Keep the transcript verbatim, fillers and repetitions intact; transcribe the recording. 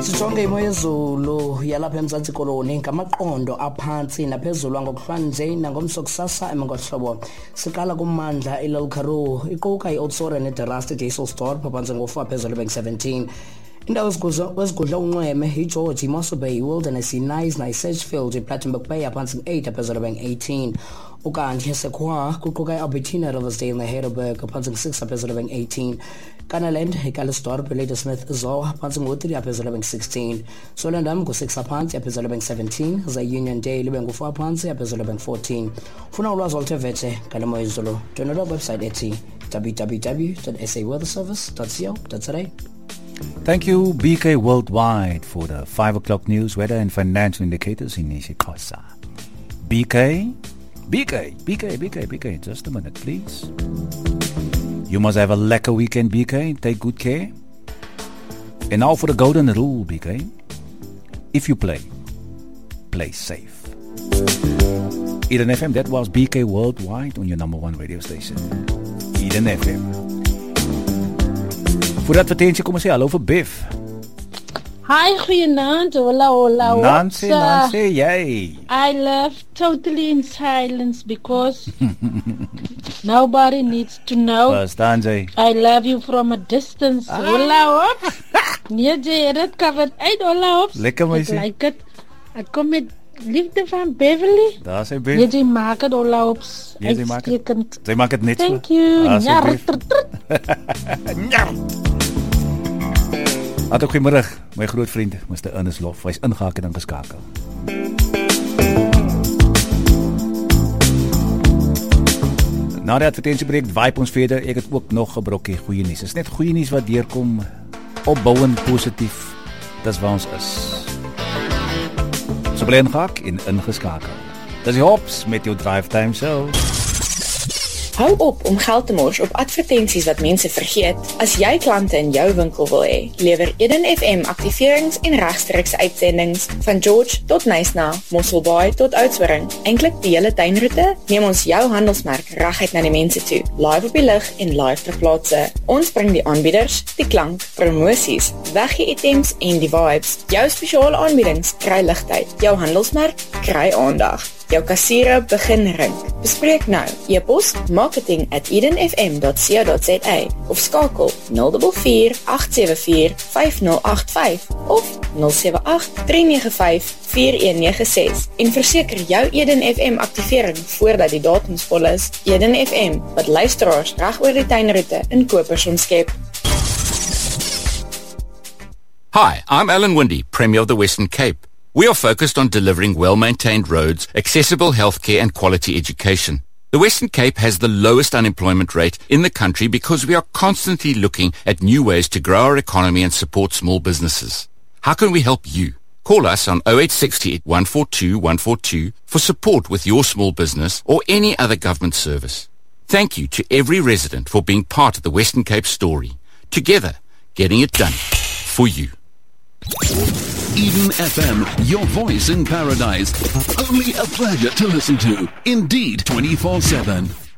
Sijonge imo yezulu yalapha eMzantsi Koloni ngamaqondo aphansi naphezulu ngokuhlanje nangomsokusasa emangohlobo. Siqala kummandla iLil Karoo, iquka iOtsoro neDerasti Diesel Store phantsi ngofour phezulu bank seventeen. Indawo ezigudla unxweme iGeorge, iMossel Bay, iWilderness, iNice nayiSedgefield, iPlattenberg Bay phantsi eight phezulu bank eighteen. Ukanti eseKwa kuquka iAlbertina, Riversdale neHeidelberg phantsi six phezulu bank eighteen. Kanaland, iKallisdorp, Ladysmith, Zoa phantsi ngo-three phezulu bank sixteen. Solendam ngu-six phantsi phezulu bank seventeen. ZaUniondale ibe ngu-four phantsi phezulu bank fourteen. Funa ulwazi oluthe vetshe ngale mo yezulu, jonela website ethi w w w dot s a weather service dot co dot za. Thank you, B K Worldwide, for the five o'clock news, weather and financial indicators in isiXhosa. B K, B K, B K, B K, B K, just a minute, please. You must have a lekker weekend, B K. Take good care. And now for the golden rule, B K. If you play, play safe. Eden F M, that was B K Worldwide on your number one radio station. Eden F M. Voor de advertentie kom ons sê hallo vir Bef. Hi, goeienaand. Hola, hola. Nancy, Nancy, jy. I left totally in silence because nobody needs to know. Verstaan jy? I love you from a distance. Ah. Hola, hops. Nee, jy het het covered uit. Hola, hops. Lekker, my sê. Ek like het. Ek kom met liefde van Beverly. Daar sê Bef. Nee, jy maak het, hola, hops. Nee, jy maak het. Jy maak het net so. Thank you. Njar. Njar. Hallo, goeiemôre, my groot vriend, Mister Ernest Lof. Hy's ingehaak en ingeskakel. Na die advertentiebreek vibe ons verder. Ek het ook nog 'n brokkie goeie nuus. Dit is net goeie nuus wat deurkom, opbouend, positief. Dis waar ons is. So bly ingehaak en ingeskakel. Dis die Hops met jou Drive Time Show. Hou op om geld te mors op advertensies wat mense vergeet. As jy klante in jou winkel wil hê, lewer Eden F M aktiverings en regstreekse uitsendings van George tot Nysna, Mossel Bay tot Oudtshoorn. Eintlik die hele tuinroete, neem ons jou handelsmerk reguit na die mense toe, live op die lig en live ter plaatse. Ons bring die aanbieders, die klank, promosies, weggee items en die vibes. Jou spesiale aanbiedings kry ligtyd, jou handelsmerk kry aandag. Jou kassiere begin ring. Bespreek nou. E-pos marketing at eden f m dot co dot za of skakel nul four four, eight seven four, five zero eight five of nul seven eight, three nine five, four one nine six en verseker jou Eden F M aktivering voordat die datums vol is. Eden F M, wat luisteraars reg oor die tuinroete in kopers omskep. Hi, I'm Alan Windy, Premier of the Western Cape. We are focused on delivering well-maintained roads, accessible healthcare and quality education. The Western Cape has the lowest unemployment rate in the country because we are constantly looking at new ways to grow our economy and support small businesses. How can we help you? Call us on oh eight six eight, one four two, one four two for support with your small business or any other government service. Thank you to every resident for being part of the Western Cape story. Together, getting it done for you. Eden F M, your voice in paradise. Only a pleasure to listen to. Indeed, twenty-four seven.